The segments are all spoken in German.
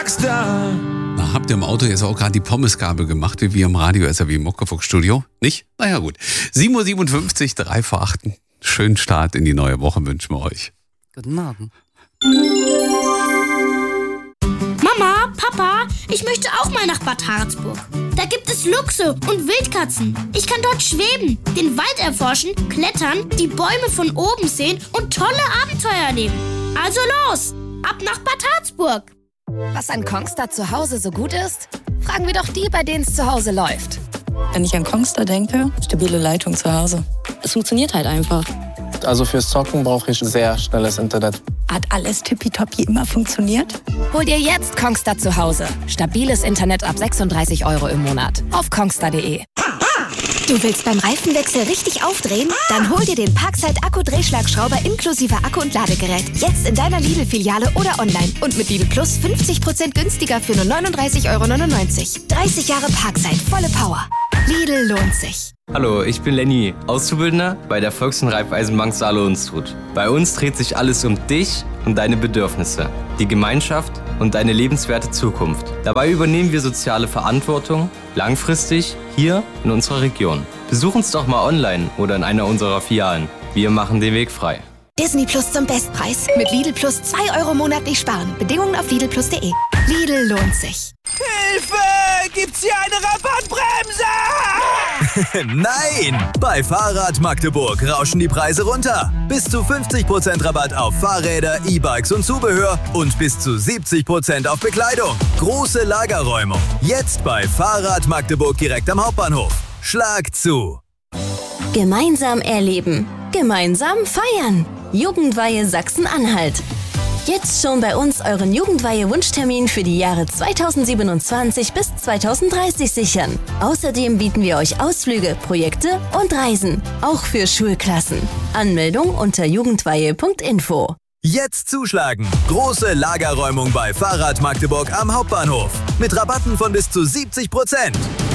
Rockstar. Na, habt ihr im Auto jetzt auch gerade die Pommesgabel gemacht, wie wir im Radio SRW im Muckefuck-Studio? Nicht? Naja gut. 7.57 Uhr, 3 vor 8. Schönen Start in die neue Woche wünschen wir euch. Guten Morgen. Mama, Papa, ich möchte auch mal nach Bad Harzburg. Da gibt es Luchse und Wildkatzen. Ich kann dort schweben, den Wald erforschen, klettern, die Bäume von oben sehen und tolle Abenteuer erleben. Also los, ab nach Bad Harzburg. Was an Kongstar zu Hause so gut ist? Fragen wir doch die, bei denen es zu Hause läuft. Wenn ich an Kongstar denke, stabile Leitung zu Hause. Es funktioniert halt einfach. Also fürs Zocken brauche ich sehr schnelles Internet. Hat alles tippitoppi immer funktioniert? Hol dir jetzt Kongstar zu Hause. Stabiles Internet ab 36 € im Monat. Auf kongstar.de. Du willst beim Reifenwechsel richtig aufdrehen? Dann hol dir den Parkside Akku-Drehschlagschrauber inklusive Akku und Ladegerät. Jetzt in deiner Lidl-Filiale oder online. Und mit Lidl Plus 50% günstiger für nur 39,99 €. 30 Jahre Parkside, volle Power. Lidl lohnt sich. Hallo, ich bin Lenny, Auszubildender bei der Volks- und Raiffeisenbank Saale-Unstrut. Bei uns dreht sich alles um dich und deine Bedürfnisse, die Gemeinschaft und deine lebenswerte Zukunft. Dabei übernehmen wir soziale Verantwortung langfristig hier in unserer Region. Besuch uns doch mal online oder in einer unserer Filialen. Wir machen den Weg frei. Disney Plus zum Bestpreis. Mit Lidl Plus 2 € monatlich sparen. Bedingungen auf lidlplus.de. Lidl lohnt sich. Hilfe! Gibt's hier eine Rabattbremse? Nein! Bei Fahrrad Magdeburg rauschen die Preise runter. Bis zu 50% Rabatt auf Fahrräder, E-Bikes und Zubehör und bis zu 70% auf Bekleidung. Große Lagerräumung. Jetzt bei Fahrrad Magdeburg direkt am Hauptbahnhof. Schlag zu! Gemeinsam erleben. Gemeinsam feiern. Jugendweihe Sachsen-Anhalt. Jetzt schon bei uns euren Jugendweihe-Wunschtermin für die Jahre 2027 bis 2030 sichern. Außerdem bieten wir euch Ausflüge, Projekte und Reisen. Auch für Schulklassen. Anmeldung unter jugendweihe.info. Jetzt zuschlagen! Große Lagerräumung bei Fahrrad Magdeburg am Hauptbahnhof. Mit Rabatten von bis zu 70%.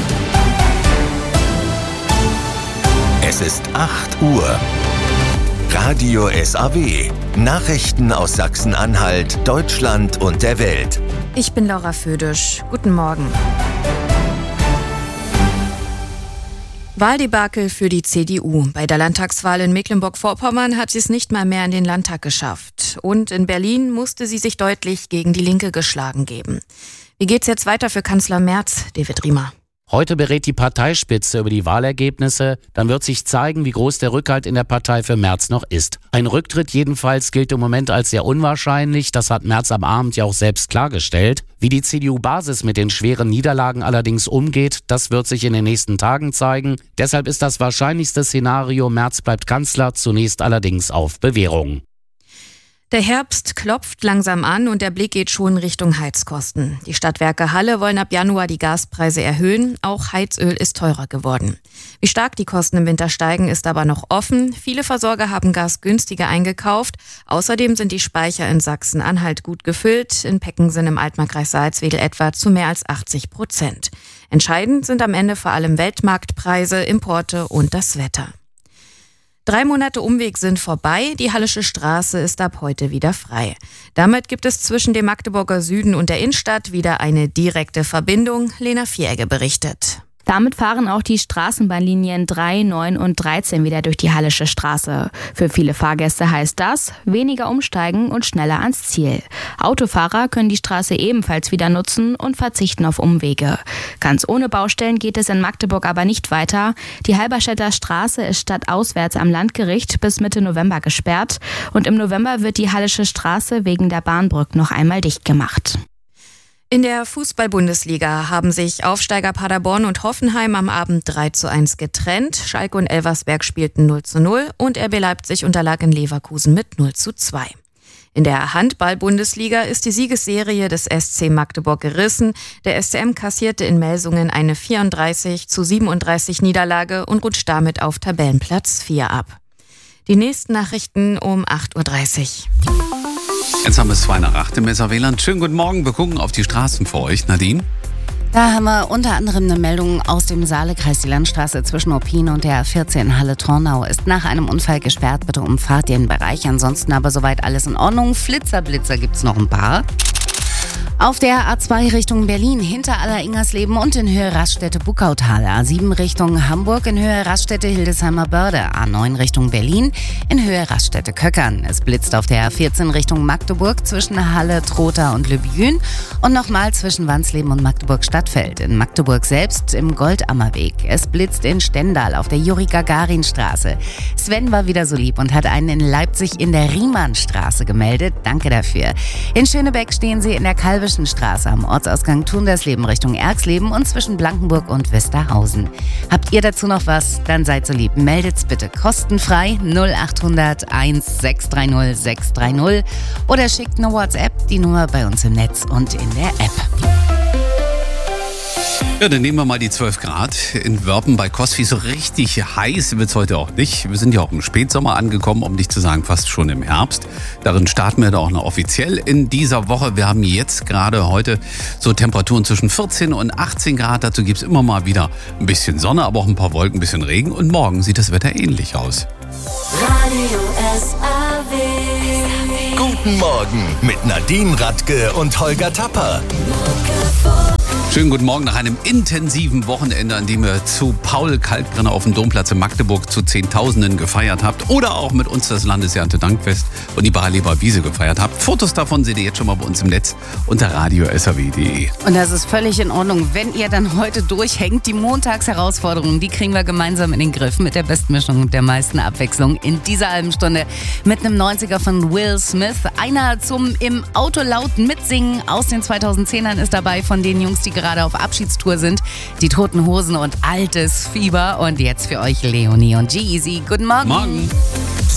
Es ist 8 Uhr. Radio SAW. Nachrichten aus Sachsen-Anhalt, Deutschland und der Welt. Ich bin Laura Födisch. Guten Morgen. Wahldebakel für die CDU. Bei der Landtagswahl in Mecklenburg-Vorpommern hat sie es nicht mal mehr in den Landtag geschafft. Und in Berlin musste sie sich deutlich gegen die Linke geschlagen geben. Wie geht's jetzt weiter für Kanzler Merz, David Riemer? Heute berät die Parteispitze über die Wahlergebnisse. Dann wird sich zeigen, wie groß der Rückhalt in der Partei für Merz noch ist. Ein Rücktritt jedenfalls gilt im Moment als sehr unwahrscheinlich. Das hat Merz am Abend ja auch selbst klargestellt. Wie die CDU-Basis mit den schweren Niederlagen allerdings umgeht, das wird sich in den nächsten Tagen zeigen. Deshalb ist das wahrscheinlichste Szenario, Merz bleibt Kanzler, zunächst allerdings auf Bewährung. Der Herbst klopft langsam an und der Blick geht schon Richtung Heizkosten. Die Stadtwerke Halle wollen ab Januar die Gaspreise erhöhen. Auch Heizöl ist teurer geworden. Wie stark die Kosten im Winter steigen, ist aber noch offen. Viele Versorger haben Gas günstiger eingekauft. Außerdem sind die Speicher in Sachsen-Anhalt gut gefüllt. In Peckensen im Altmarkkreis Salzwedel etwa zu mehr als 80%. Entscheidend sind am Ende vor allem Weltmarktpreise, Importe und das Wetter. 3 Monate Umweg sind vorbei, die Hallische Straße ist ab heute wieder frei. Damit gibt es zwischen dem Magdeburger Süden und der Innenstadt wieder eine direkte Verbindung. Lena Vieregge berichtet. Damit fahren auch die Straßenbahnlinien 3, 9 und 13 wieder durch die Hallische Straße. Für viele Fahrgäste heißt das, weniger umsteigen und schneller ans Ziel. Autofahrer können die Straße ebenfalls wieder nutzen und verzichten auf Umwege. Ganz ohne Baustellen geht es in Magdeburg aber nicht weiter. Die Halberstädter Straße ist stadtauswärts am Landgericht bis Mitte November gesperrt. Und im November wird die Hallische Straße wegen der Bahnbrücke noch einmal dicht gemacht. In der Fußball-Bundesliga haben sich Aufsteiger Paderborn und Hoffenheim am Abend 3:1 getrennt. Schalke und Elversberg spielten 0:0 und RB Leipzig unterlag in Leverkusen mit 0:2. In der Handball-Bundesliga ist die Siegesserie des SC Magdeburg gerissen. Der SCM kassierte in Melsungen eine 34:37 Niederlage und rutscht damit auf Tabellenplatz 4 ab. Die nächsten Nachrichten um 8:30 Uhr. Jetzt haben wir es 2 nach 8 im SRW-Land. Schönen guten Morgen, wir gucken auf die Straßen für euch. Nadine? Da haben wir unter anderem eine Meldung aus dem Saalekreis. Die Landstraße zwischen Oppin und der 14 Halle-Tornau ist nach einem Unfall gesperrt. Bitte umfahrt den Bereich. Ansonsten aber soweit alles in Ordnung. Flitzer, Blitzer gibt's noch ein paar. Auf der A2 Richtung Berlin hinter Aller-Ingersleben und in Höhe Raststätte-Buckautal. A7 Richtung Hamburg in Höhe Raststätte-Hildesheimer Börde. A9 Richtung Berlin in Höhe Raststätte-Köckern. Es blitzt auf der A14 Richtung Magdeburg zwischen Halle, Trotha und Lübjün und nochmal zwischen Wansleben und Magdeburg-Stadtfeld. In Magdeburg selbst im Goldammerweg. Es blitzt in Stendal auf der Juri-Gagarin-Straße. Sven war wieder so lieb und hat einen in Leipzig in der Riemannstraße gemeldet. Danke dafür. In Schönebeck stehen sie in der Kalbischen Straße am Ortsausgang Tundersleben Richtung Erxleben und zwischen Blankenburg und Westerhausen. Habt ihr dazu noch was? Dann seid so lieb. Meldet's bitte kostenfrei 0800 1630 630 oder schickt eine WhatsApp, die Nummer bei uns im Netz und in der App. Ja, dann nehmen wir mal die 12 Grad in Wörpen bei Cosfi. So richtig heiß wird es heute auch nicht. Wir sind ja auch im Spätsommer angekommen, um nicht zu sagen fast schon im Herbst. Darin starten wir da auch noch offiziell in dieser Woche. Wir haben jetzt gerade heute so Temperaturen zwischen 14 und 18 Grad. Dazu gibt es immer mal wieder ein bisschen Sonne, aber auch ein paar Wolken, ein bisschen Regen. Und morgen sieht das Wetter ähnlich aus. Radio SAW. Guten Morgen mit Nadine Radke und Holger Tapper. Schönen guten Morgen nach einem intensiven Wochenende, an dem ihr zu Paul Kalkbrenner auf dem Domplatz in Magdeburg zu Zehntausenden gefeiert habt oder auch mit uns das Landeserntedankfest und die Barleber Wiese gefeiert habt. Fotos davon seht ihr jetzt schon mal bei uns im Netz unter radiosaw.de. Und das ist völlig in Ordnung, wenn ihr dann heute durchhängt. Die Montagsherausforderungen, die kriegen wir gemeinsam in den Griff mit der Bestmischung und der meisten Abwechslung in dieser halben Stunde mit einem 90er von Will Smith. Einer zum im Auto laut mitsingen aus den 2010ern ist dabei von den Jungs, die gerade auf Abschiedstour sind. Die Toten Hosen und Altes Fieber. Und jetzt für euch Leonie und G-Eazy. Guten Morgen. Morgen.